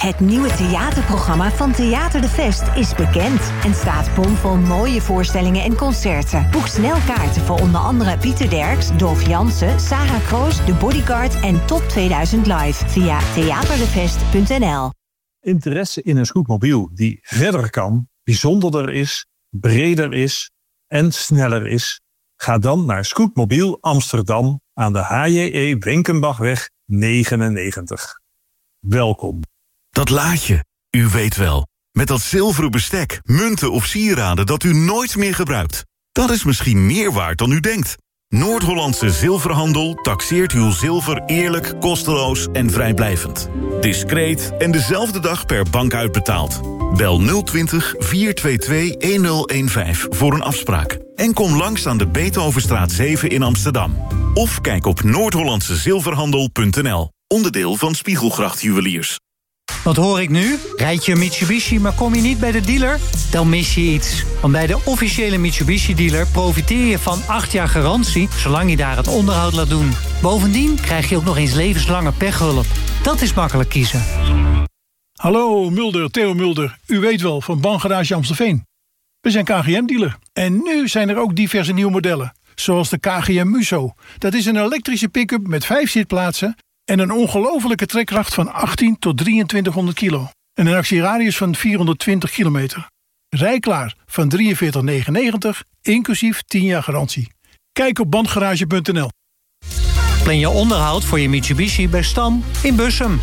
Het nieuwe theaterprogramma van Theater de Vest is bekend en staat bomvol mooie voorstellingen en concerten. Boek snel kaarten voor onder andere Pieter Derks, Dolf Jansen, Sarah Kroos, The Bodyguard en Top 2000 Live via theaterdevest.nl. Interesse in een scootmobiel die verder kan, bijzonderder is, breder is en sneller is? Ga dan naar Scootmobiel Amsterdam aan de HJE Wenkenbachweg 99. Welkom. Dat laadje, u weet wel. Met dat zilveren bestek, munten of sieraden dat u nooit meer gebruikt. Dat is misschien meer waard dan u denkt. Noord-Hollandse Zilverhandel taxeert uw zilver eerlijk, kosteloos en vrijblijvend. Discreet en dezelfde dag per bank uitbetaald. Bel 020 422 1015 voor een afspraak. En kom langs aan de Beethovenstraat 7 in Amsterdam. Of kijk op noordhollandsezilverhandel.nl. Onderdeel van Spiegelgracht Juweliers. Wat hoor ik nu? Rijd je een Mitsubishi, maar kom je niet bij de dealer? Dan mis je iets. Want bij de officiële Mitsubishi-dealer profiteer je van 8 jaar garantie, zolang je daar het onderhoud laat doen. Bovendien krijg je ook nog eens levenslange pechhulp. Dat is makkelijk kiezen. Hallo Mulder, Theo Mulder. U weet wel, van Bangarage Amstelveen. We zijn KGM-dealer. En nu zijn er ook diverse nieuwe modellen. Zoals de KGM Muso. Dat is een elektrische pick-up met 5 zitplaatsen en een ongelofelijke trekkracht van 18 tot 2300 kilo. En een actieradius van 420 kilometer. Rijklaar van 43,99, inclusief 10 jaar garantie. Kijk op bandgarage.nl. Plan je onderhoud voor je Mitsubishi bij Stam in Bussum.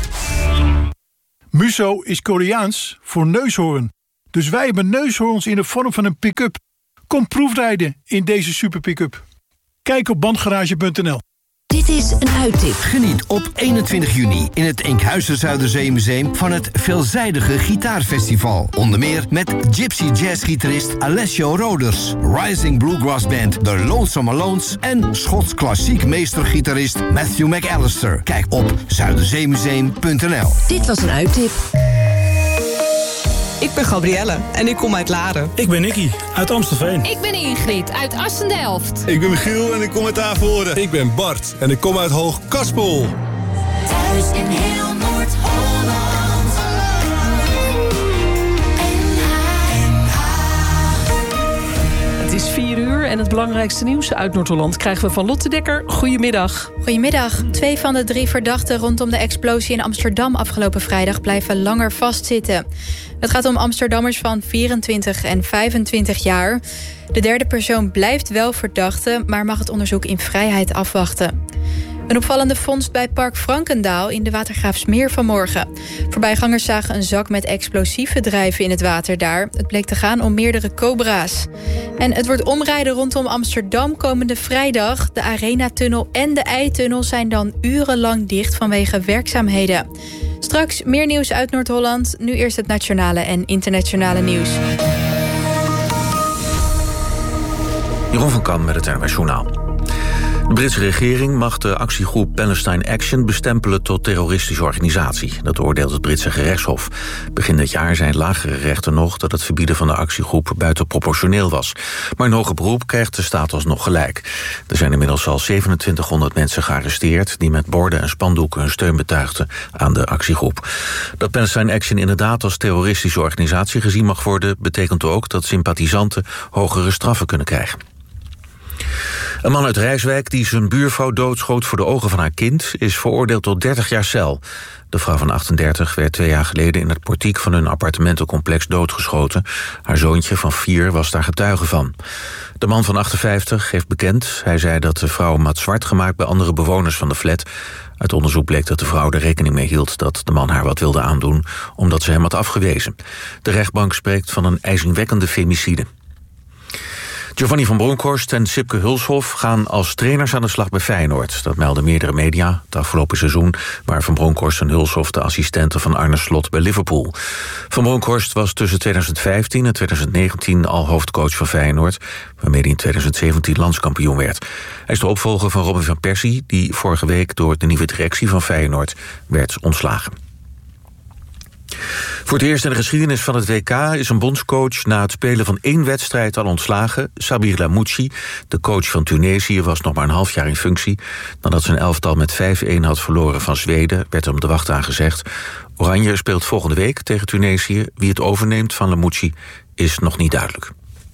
Muso is Koreaans voor neushoorn. Dus wij hebben neushoorns in de vorm van een pick-up. Kom proefrijden in deze super pick-up. Kijk op bandgarage.nl. Dit is een uittip. Geniet op 21 juni in het Enkhuizen Zuiderzeemuseum van het veelzijdige gitaarfestival. Onder meer met gypsy jazzgitarist Alessio Roders, rising bluegrass band The Lonesome Alones en Schots klassiek meestergitarist Matthew McAllister. Kijk op zuiderzeemuseum.nl. Dit was een uittip. Ik ben Gabrielle en ik kom uit Laren. Ik ben Nicky uit Amstelveen. Ik ben Ingrid uit Assen-Delft. Ik ben Michiel en ik kom uit Averhoorn. Ik ben Bart en ik kom uit Hoog-Karspel. Thuis in heel Noord-Holland. Het is 4 uur en het belangrijkste nieuws uit Noord-Holland krijgen we van Lotte Dekker. Goedemiddag. Goedemiddag. 2 van de 3 verdachten rondom de explosie in Amsterdam afgelopen vrijdag blijven langer vastzitten. Het gaat om Amsterdammers van 24 en 25 jaar. De derde persoon blijft wel verdachte, maar mag het onderzoek in vrijheid afwachten. Een opvallende vondst bij Park Frankendaal in de Watergraafsmeer vanmorgen. Voorbijgangers zagen een zak met explosieven drijven in het water daar. Het bleek te gaan om meerdere cobra's. En het wordt omrijden rondom Amsterdam komende vrijdag. De Arena-tunnel en de IJ-tunnel zijn dan urenlang dicht vanwege werkzaamheden. Straks meer nieuws uit Noord-Holland. Nu eerst het nationale en internationale nieuws. Jeroen van Kan met het NOS Journaal. De Britse regering mag de actiegroep Palestine Action bestempelen tot terroristische organisatie. Dat oordeelt het Britse gerechtshof. Begin dit jaar zijn lagere rechten nog dat het verbieden van de actiegroep buitenproportioneel was. Maar in hoger beroep krijgt de staat alsnog gelijk. Er zijn inmiddels al 2700 mensen gearresteerd die met borden en spandoeken hun steun betuigden aan de actiegroep. Dat Palestine Action inderdaad als terroristische organisatie gezien mag worden, betekent ook dat sympathisanten hogere straffen kunnen krijgen. Een man uit Rijswijk die zijn buurvrouw doodschoot voor de ogen van haar kind is veroordeeld tot 30 jaar cel. De vrouw van 38 werd 2 jaar geleden in het portiek van hun appartementencomplex doodgeschoten. Haar zoontje van 4 was daar getuige van. De man van 58 heeft bekend. Hij zei dat de vrouw hem had zwart gemaakt bij andere bewoners van de flat. Uit onderzoek bleek dat de vrouw er rekening mee hield dat de man haar wat wilde aandoen, omdat ze hem had afgewezen. De rechtbank spreekt van een ijzingwekkende femicide. Giovanni van Bronckhorst en Sipke Hulshof gaan als trainers aan de slag bij Feyenoord. Dat melden meerdere media het afgelopen seizoen, waar Van Bronckhorst en Hulshof de assistenten van Arne Slot bij Liverpool. Van Bronckhorst was tussen 2015 en 2019 al hoofdcoach van Feyenoord, waarmee hij in 2017 landskampioen werd. Hij is de opvolger van Robin van Persie, die vorige week door de nieuwe directie van Feyenoord werd ontslagen. Voor het eerst in de geschiedenis van het WK is een bondscoach na het spelen van 1 wedstrijd al ontslagen. Sabir Lamouchi, de coach van Tunesië, was nog maar een half jaar in functie. Nadat zijn elftal met 5-1 had verloren van Zweden, werd hem de wacht aangezegd. Oranje speelt volgende week tegen Tunesië. Wie het overneemt van Lamouchi is nog niet duidelijk.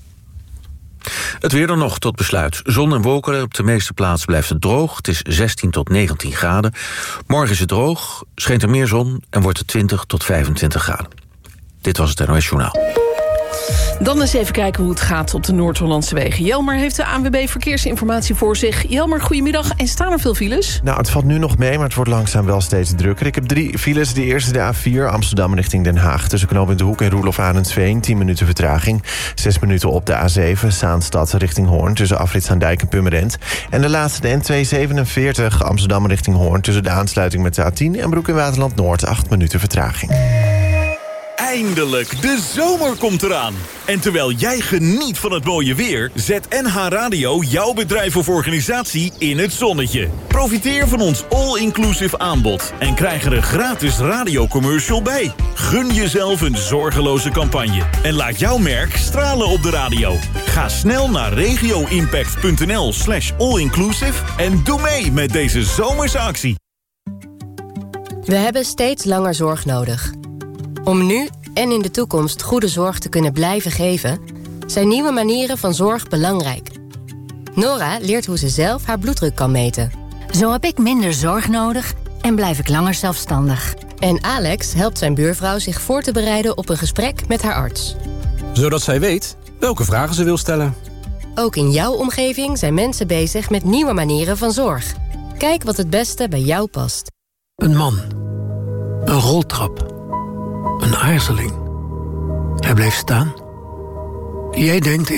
Het weer dan nog tot besluit. Zon en wolken, op de meeste plaatsen blijft het droog. Het is 16 tot 19 graden. Morgen is het droog, schijnt er meer zon en wordt het 20 tot 25 graden. Dit was het NOS Journaal. Dan eens even kijken hoe het gaat op de Noord-Hollandse wegen. Jelmer heeft de ANWB Verkeersinformatie voor zich. Jelmer, goedemiddag. En staan er veel files? Nou, het valt nu nog mee, maar het wordt langzaam wel steeds drukker. Ik heb 3 files. De eerste de A4 Amsterdam richting Den Haag. Tussen knooppunt De Hoek en Roelof Arendsveen. 10 minuten vertraging. 6 minuten op de A7 Zaanstad richting Hoorn. Tussen Afrit Zaandijk en Purmerend. En de laatste de N247 Amsterdam richting Hoorn. Tussen de aansluiting met de A10 en Broek in Waterland Noord. 8 minuten vertraging. Eindelijk, de zomer komt eraan. En terwijl jij geniet van het mooie weer, zet NH Radio jouw bedrijf of organisatie in het zonnetje. Profiteer van ons all-inclusive aanbod en krijg er een gratis radiocommercial bij. Gun jezelf een zorgeloze campagne en laat jouw merk stralen op de radio. Ga snel naar regioimpact.nl/allinclusive en doe mee met deze zomerse actie. We hebben steeds langer zorg nodig. Om nu en in de toekomst goede zorg te kunnen blijven geven, zijn nieuwe manieren van zorg belangrijk. Nora leert hoe ze zelf haar bloeddruk kan meten. Zo heb ik minder zorg nodig en blijf ik langer zelfstandig. En Alex helpt zijn buurvrouw zich voor te bereiden op een gesprek met haar arts. Zodat zij weet welke vragen ze wil stellen. Ook in jouw omgeving zijn mensen bezig met nieuwe manieren van zorg. Kijk wat het beste bij jou past. Een man. Een roltrap. Een aarzeling. Hij bleef staan. Jij denkt